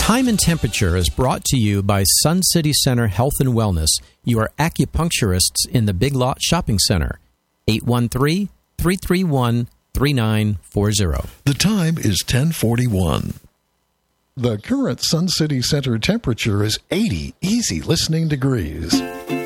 Time and Temperature is brought to you by Sun City Center Health and Wellness, your acupuncturists in the Big Lot Shopping Center. 813-331-3940. The time is 10:41. The current Sun City Center temperature is 80 easy listening degrees.